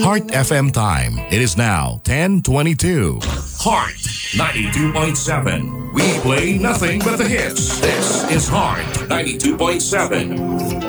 Heart FM time. It is now 10:22. Heart 92.7. We play nothing but the hits. This is Heart 92.7.